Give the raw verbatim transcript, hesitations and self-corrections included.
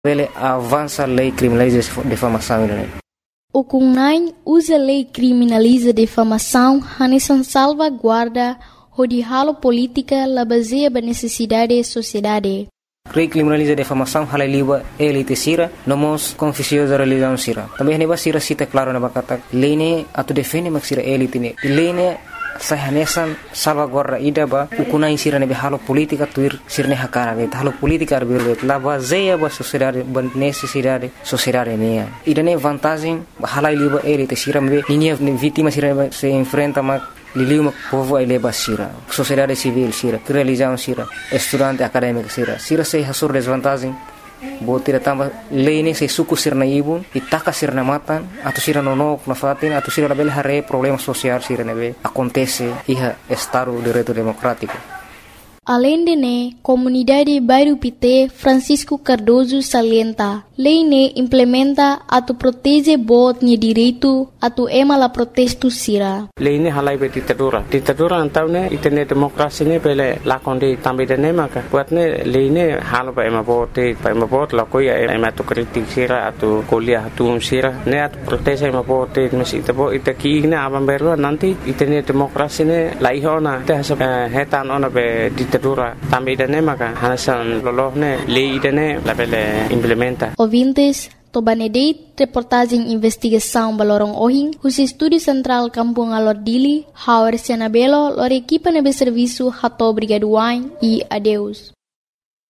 Ele avança a lei criminaliza defamação, né? O C U N A I usa a lei criminaliza defamação, hanesan salvaguarda, rodihalo política, la baseia ba necessidade da sociedade. Lei criminaliza defamação, hala liba elite sira, nomos confusiosa religião sira. Também neba sira cita claro na bakata, lei ne atu defende mak sira elite ne. Lei ne saya hanesan salvaguarda ida ba ukunai sira nebe halo politika tuir sirne hakara be halo politika arbirbe la baseia ba sociedade ba necessidade sociedade ne ida ne vantagem hala liba elite sira me ninia vítima sira se enfrenta mak liliu mak povo ele ba sira sociedade civil sira religião sira estudante acadêmico sira sira se hasur desvantagem Botira tamba lei ne se suku sirna ibun itaka sirna matan atau sira nonok na fatin atau sira label hare problema sosial sira nebe acontece iha estado direito democrático. Além de ne, comunidade bairro Pité Francisco Cardoso salienta, lei ne implementa atu protege bot ni direito atu ema la protesto sira. Lei ne halai be ditadura. Ditadura antau ne itene demokrasi ne pele lakon di tambi de ne maka. Buat ne lei ne halo ba ema bot ba ema bot la koya ema tu kritik sira atu kuliah atu sira ne atu protege ema bot mes ita bo ita ki ne abang berwa nanti itene demokrasi ne lai hona te hasap hetan ona be ditadura tambi de ne maka hanasan loloh ne lei de ne la pele implementa. Ouvintes, Tobanedeit, reportagem investigação Balorong Ohing, os estúdio central Kampung Alordili, Hauer Sianabelo, lor equipa nebe serviço Hato Brigaduain e adeus.